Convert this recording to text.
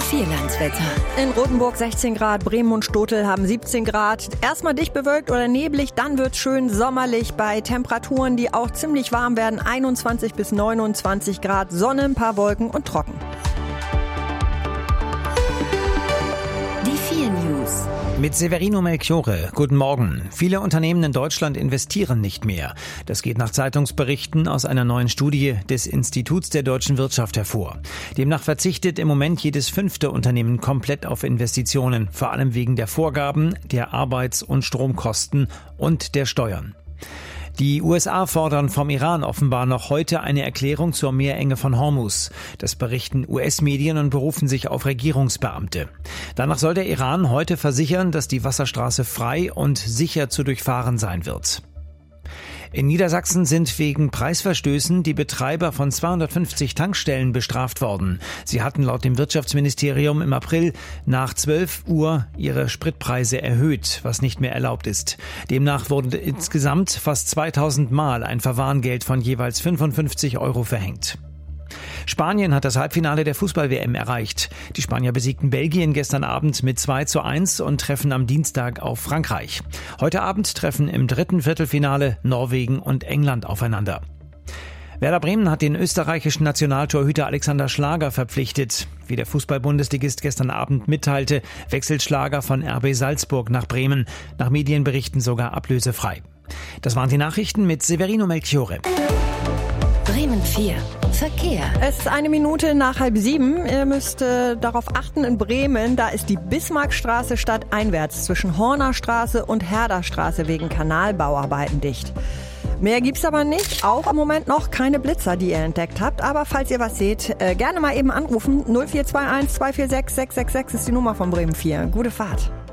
Vierlandswetter. In Rothenburg 16 Grad, Bremen und Stotel haben 17 Grad. Erstmal dicht bewölkt oder neblig, dann wird's schön sommerlich bei Temperaturen, die auch ziemlich warm werden. 21 bis 29 Grad, Sonne, ein paar Wolken und trocken. Die 4 News. Mit Severino Melchiorre. Guten Morgen. Viele Unternehmen in Deutschland investieren nicht mehr. Das geht nach Zeitungsberichten aus einer neuen Studie des Instituts der deutschen Wirtschaft hervor. Demnach verzichtet im Moment jedes 5. Unternehmen komplett auf Investitionen, vor allem wegen der Vorgaben, der Arbeits- und Stromkosten und der Steuern. Die USA fordern vom Iran offenbar noch heute eine Erklärung zur Meerenge von Hormuz. Das berichten US-Medien und berufen sich auf Regierungsbeamte. Danach soll der Iran heute versichern, dass die Wasserstraße frei und sicher zu durchfahren sein wird. In Niedersachsen sind wegen Preisverstößen die Betreiber von 250 Tankstellen bestraft worden. Sie hatten laut dem Wirtschaftsministerium im April nach 12 Uhr ihre Spritpreise erhöht, was nicht mehr erlaubt ist. Demnach wurde insgesamt fast 2000 Mal ein Verwarngeld von jeweils 55 € verhängt. Spanien hat das Halbfinale der Fußball-WM erreicht. Die Spanier besiegten Belgien gestern Abend mit 2:1 und treffen am Dienstag auf Frankreich. Heute Abend treffen im dritten Viertelfinale Norwegen und England aufeinander. Werder Bremen hat den österreichischen Nationaltorhüter Alexander Schlager verpflichtet. Wie der Fußball-Bundesligist gestern Abend mitteilte, wechselt Schlager von RB Salzburg nach Bremen. Nach Medienberichten sogar ablösefrei. Das waren die Nachrichten mit Severino Melchiorre. Bremen 4. Verkehr. Es ist 1 Minute nach 6:30. Ihr müsst darauf achten, in Bremen, da ist die Bismarckstraße stadteinwärts zwischen Hornerstraße und Herderstraße wegen Kanalbauarbeiten dicht. Mehr gibt's aber nicht, auch im Moment noch keine Blitzer, die ihr entdeckt habt. Aber falls ihr was seht, gerne mal eben anrufen. 0421 246 666 ist die Nummer von Bremen 4. Gute Fahrt.